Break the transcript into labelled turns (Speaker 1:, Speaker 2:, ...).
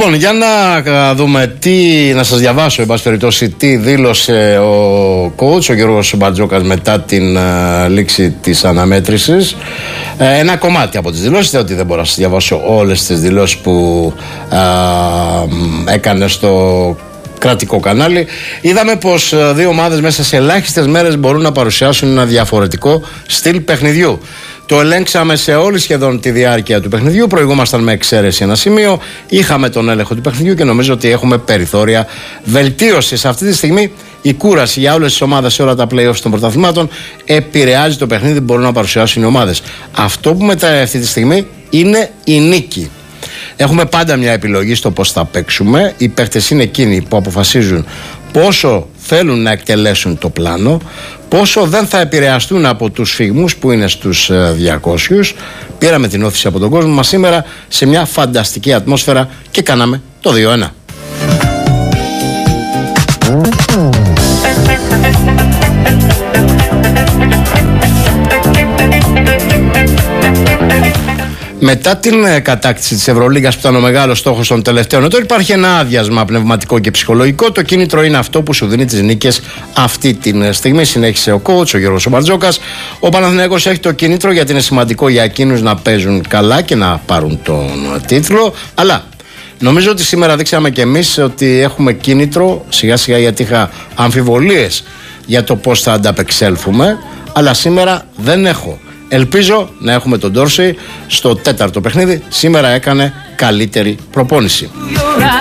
Speaker 1: Λοιπόν, για να δούμε να σας διαβάσω, εν πάση περιπτώσει, τι δήλωσε ο coach, ο Γιώργος Μπαρτζόκας, μετά την λήξη της αναμέτρησης. Ένα κομμάτι από τις δηλώσεις, ότι δεν μπορώ να σας διαβάσω όλες τις δηλώσεις που έκανε στο κρατικό κανάλι. Είδαμε πως δύο ομάδες μέσα σε ελάχιστες μέρες μπορούν να παρουσιάσουν ένα διαφορετικό στυλ παιχνιδιού. Το ελέγξαμε σε όλη σχεδόν τη διάρκεια του παιχνιδιού. Προηγούμασταν με εξαίρεση ένα σημείο. Είχαμε τον έλεγχο του παιχνιδιού και νομίζω ότι έχουμε περιθώρια βελτίωσης. Αυτή τη στιγμή η κούραση για όλες τις ομάδες σε όλα τα play-offs των πρωταθλημάτων επηρεάζει το παιχνίδι που μπορούν να παρουσιάσουν οι ομάδες. Αυτό που μετράει αυτή τη στιγμή είναι η νίκη. Έχουμε πάντα μια επιλογή στο πώς θα παίξουμε. Οι παίχτες είναι εκείνοι που αποφασίζουν πόσο θέλουν να εκτελέσουν το πλάνο, πόσο δεν θα επηρεαστούν από τους φυγμούς που είναι στους 200. Πήραμε την όθηση από τον κόσμο μας σήμερα σε μια φανταστική ατμόσφαιρα και κάναμε το 2-1. Μετά την κατάκτηση της Ευρωλίγκας, που ήταν ο μεγάλος στόχος των τελευταίων ετών, υπάρχει ένα άδειασμα πνευματικό και ψυχολογικό. Το κίνητρο είναι αυτό που σου δίνει τις νίκες αυτή τη στιγμή. Συνέχισε ο coach, ο Γιώργος Μπαρτζόκας. Ο Παναθηναϊκός έχει το κίνητρο γιατί είναι σημαντικό για εκείνους να παίζουν καλά και να πάρουν τον τίτλο. Αλλά νομίζω ότι σήμερα δείξαμε και εμείς ότι έχουμε κίνητρο σιγά σιγά, γιατί είχα αμφιβολίες για το πώς θα ανταπεξέλθουμε. Αλλά σήμερα δεν έχω. Ελπίζω να έχουμε τον Ντόρση στο τέταρτο παιχνίδι. Σήμερα έκανε καλύτερη προπόνηση.